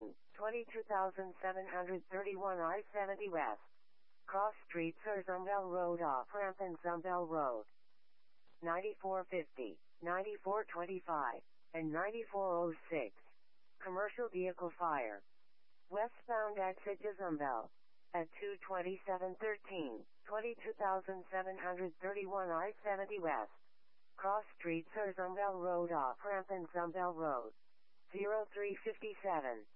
22,731 I-70 West. Cross Street Zumbel Road off ramp and Zumbel Road. 9450, 9425, and 9406. Commercial vehicle fire. Westbound exit to Zumbel. At 22713, 22,731 I-70 West. Cross Street Zumbel Road off ramp and Zumbel Road. 0357.